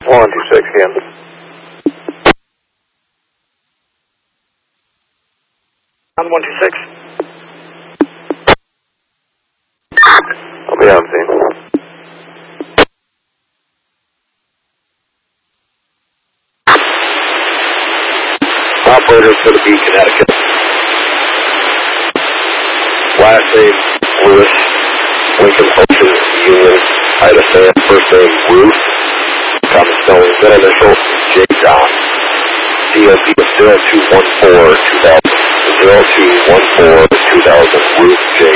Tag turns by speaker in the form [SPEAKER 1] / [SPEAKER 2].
[SPEAKER 1] 126 again. On 126. I'll be on scene. Operator for the B, Connecticut. Last name, Lewis, Lincoln Ocean, Union, Ida Sam, first name, Ruth, common spelling, middle initial, J. John, DOT 0214-2000, 0214-2000, Ruth J.